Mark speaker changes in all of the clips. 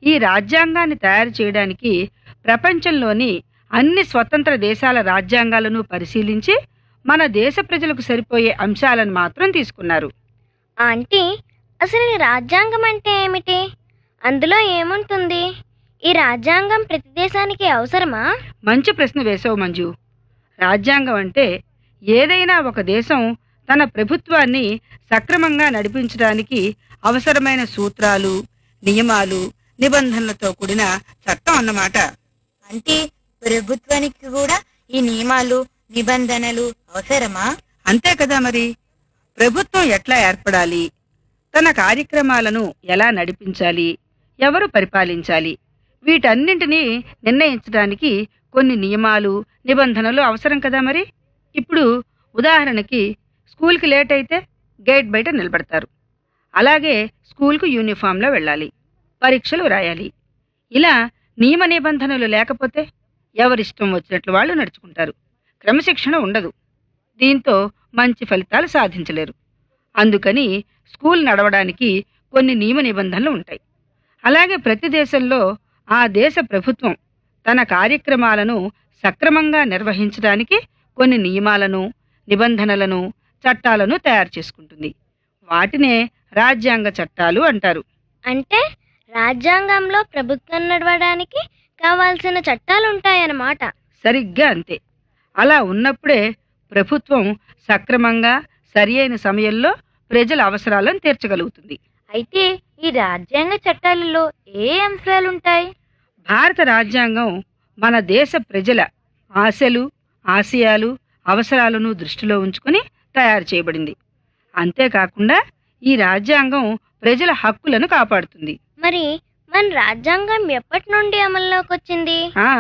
Speaker 1: ఈ రాజ్యాంగాన్ని తయారు చేయడానికి ప్రపంచంలోని అన్ని స్వతంత్ర దేశాల రాజ్యాంగాలను పరిశీలించి మన దేశ ప్రజలకు సరిపోయే అంశాలను మాత్రం తీసుకున్నారు.
Speaker 2: ఆంటీ, అసలు ఈ రాజ్యాంగం అంటే ఏమిటి? అందులో ఏముంటుంది? ఈ రాజ్యాంగం ప్రతి దేశానికి అవసరమా?
Speaker 1: మంచి ప్రశ్న వేశావు మంజు. రాజ్యాంగం అంటే ఏదైనా ఒక దేశం తన ప్రభుత్వాన్ని సక్రమంగా నడిపించడానికి అవసరమైన సూత్రాలు, నియమాలు, నిబంధనలతో కూడిన చట్టం అన్నమాట.
Speaker 3: అంటే ప్రభుత్వానికి కూడా ఈ నియమాలు నిబంధనలు అవసరమా?
Speaker 1: అంతే కదా మరి. ప్రభుత్వం ఎట్లా ఏర్పడాలి, తన కార్యక్రమాలను ఎలా నడిపించాలి, ఎవరు పరిపాలించాలి, వీటన్నింటినీ నిర్ణయించడానికి కొన్ని నియమాలు, నిబంధనలు అవసరం కదా మరి. ఇప్పుడు ఉదాహరణకి స్కూల్కి లేట్ అయితే గేట్ బయట నిలబడతారు. అలాగే స్కూల్కు యూనిఫామ్లో వెళ్ళాలి, పరీక్షలు రాయాలి. ఇలా నియమ నిబంధనలు లేకపోతే ఎవరిష్టం వచ్చినట్లు వాళ్ళు నడుచుకుంటారు. క్రమశిక్షణ ఉండదు. దీంతో మంచి ఫలితాలు సాధించలేరు. అందుకని స్కూల్ నడవడానికి కొన్ని నియమ నిబంధనలు ఉంటాయి. అలాగే ప్రతి దేశంలో ఆ దేశ ప్రభుత్వం తన కార్యక్రమాలను సక్రమంగా నిర్వహించడానికి కొన్ని నియమాలను, నిబంధనలను, చట్టాలను తయారు చేసుకుంటుంది. వాటినే రాజ్యాంగ చట్టాలు అంటారు.
Speaker 2: అంటే రాజ్యాంగంలో ప్రభుత్వం నడవడానికి కావాల్సిన చట్టాలు ఉంటాయన్నమాట.
Speaker 1: సరిగ్గా అంతే. అలా ఉన్నప్పుడే ప్రభుత్వం సక్రమంగా సరి అయిన సమయంలో ప్రజల అవసరాలను తీర్చగలుగుతుంది.
Speaker 2: అయితే ఈ రాజ్యాంగ చట్టాలలో ఏ అంశాలుంటాయి?
Speaker 1: భారత రాజ్యాంగం మన దేశ ప్రజల ఆశలు, ఆశయాలు, అవసరాలను దృష్టిలో ఉంచుకుని తయారు చేయబడింది. అంతేకాకుండా ఈ రాజ్యాంగం ప్రజల హక్కులను కాపాడుతుంది.
Speaker 2: మరి మన రాజ్యాంగం ఎప్పటి నుండి అమల్లోకి వచ్చింది?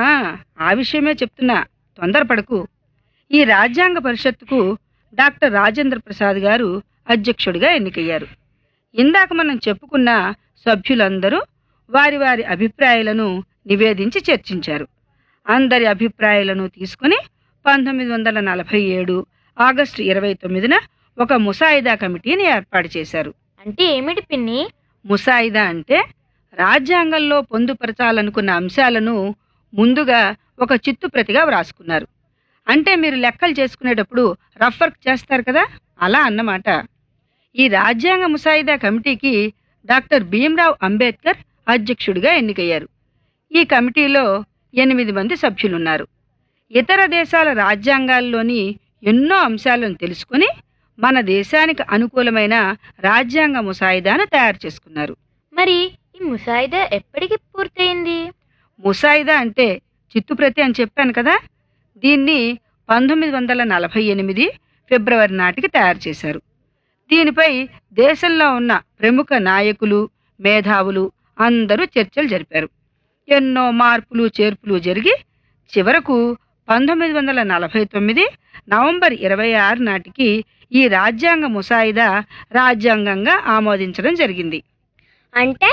Speaker 1: ఆ విషయమే చెప్తున్నా, తొందరపడకు. ఈ రాజ్యాంగ పరిషత్తుకు డాక్టర్ రాజేంద్ర ప్రసాద్ గారు అధ్యక్షుడిగా ఎన్నికయ్యారు. ఇందాక మనం చెప్పుకున్న సభ్యులందరూ వారి వారి అభిప్రాయాలను నివేదించి చర్చించారు. అందరి అభిప్రాయాలను తీసుకుని 1947 ఆగస్టు 29న ఒక ముసాయిదా కమిటీని ఏర్పాటు చేశారు.
Speaker 2: అంటే ఏమిటి పిన్ని?
Speaker 1: ముసాయిదా అంటే రాజ్యాంగంలో పొందుపరచాలనుకున్న అంశాలను ముందుగా ఒక చిత్తుప్రతిగా వ్రాసుకున్నారు. అంటే మీరు లెక్కలు చేసుకునేటప్పుడు రఫ్ వర్క్ చేస్తారు కదా, అలా అన్నమాట. ఈ రాజ్యాంగ ముసాయిదా కమిటీకి డాక్టర్ భీమ్రావ్ అంబేద్కర్ అధ్యక్షుడిగా ఎన్నికయ్యారు. ఈ కమిటీలో 8 మంది సభ్యులున్నారు. ఇతర దేశాల రాజ్యాంగాల్లోని ఎన్నో అంశాలను తెలుసుకుని మన దేశానికి అనుకూలమైన రాజ్యాంగ ముసాయిదాను తయారు చేసుకున్నారు.
Speaker 2: మరి ఈ ముసాయిదా ఎప్పటికి పూర్తయింది?
Speaker 1: ముసాయిదా అంటే చిత్తుప్రతి అని చెప్పాను కదా, దీన్ని 1948 ఫిబ్రవరి నాటికి తయారు చేశారు. దీనిపై దేశంలో ఉన్న ప్రముఖ నాయకులు, మేధావులు అందరూ చర్చలు జరిపారు. ఎన్నో మార్పులు చేర్పులు జరిగి చివరకు 1949 నవంబర్ 26 నాటికి ఈ రాజ్యాంగ ముసాయిదా రాజ్యాంగంగా ఆమోదించడం జరిగింది.
Speaker 2: అంటే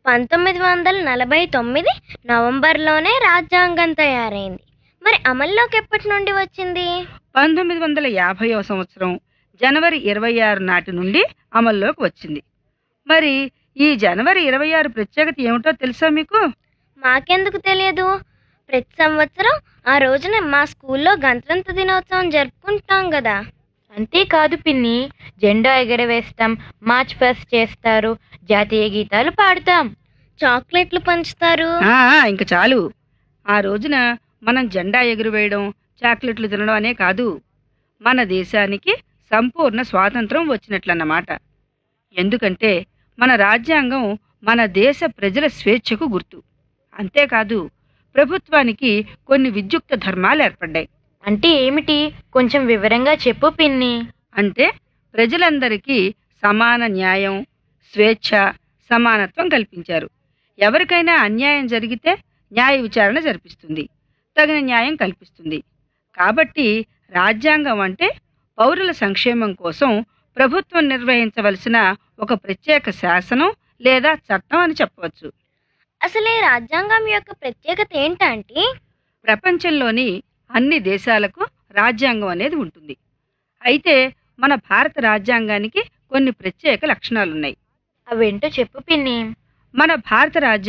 Speaker 2: 1949 నవంబర్లోనే రాజ్యాంగం తయారైంది. మరి అమల్లోకి ఎప్పటి నుండి వచ్చింది?
Speaker 1: 1950వ సంవత్సరం జనవరి 26 నాటి నుండి అమల్లోకి వచ్చింది. మరి ఈ జనవరి 26 ప్రత్యేకత ఏమిటో తెలుసా మీకు?
Speaker 2: మాకెందుకు తెలియదు. ప్రతి సంవత్సరం ఆ రోజున మా స్కూల్లో గణతంత్ర దినోత్సవం జరుపుకుంటాం కదా.
Speaker 4: అంతేకాదు పిన్ని, జెండా ఎగరవేస్తాం, మార్చ్ పాస్ట్ చేస్తారు, జాతీయ గీతాలు పాడతాం,
Speaker 2: చాక్లెట్లు పంచుతారు.
Speaker 1: ఇంక చాలు. ఆ రోజున మనం జెండా ఎగురవేయడం, చాక్లెట్లు తినడం అనే కాదు, మన దేశానికి సంపూర్ణ స్వాతంత్రం వచ్చినట్లన్నమాట. ఎందుకంటే మన రాజ్యాంగం మన దేశ ప్రజల స్వేచ్ఛకు గుర్తు. అంతేకాదు ప్రభుత్వానికి కొన్ని విద్యుక్త ధర్మాలు ఏర్పడ్డాయి.
Speaker 4: అంటే ఏమిటి? కొంచెం వివరంగా చెప్పు పిన్ని.
Speaker 1: అంటే ప్రజలందరికీ సమాన న్యాయం, స్వేచ్ఛ, సమానత్వం కల్పించారు. ఎవరికైనా అన్యాయం జరిగితే న్యాయ విచారణ జరిపిస్తుంది, తగిన న్యాయం కల్పిస్తుంది. కాబట్టి రాజ్యాంగం అంటే పౌరుల సంక్షేమం కోసం ప్రభుత్వం నిర్వహించవలసిన ఒక ప్రత్యేక శాసనం లేదా చట్టం అని చెప్పవచ్చు.
Speaker 2: అసలు ఈ రాజ్యాంగం యొక్క ప్రత్యేకత ఏంటంటే,
Speaker 1: ప్రపంచంలోని అన్ని దేశాలకు రాజ్యాంగం అనేది ఉంటుంది. అయితే మన భారత రాజ్యాంగానికి కొన్ని ప్రత్యేక లక్షణాలున్నాయి.
Speaker 4: అవేంటో చెప్పు పిన్ని.
Speaker 1: మన భారత రాజ్యాంగం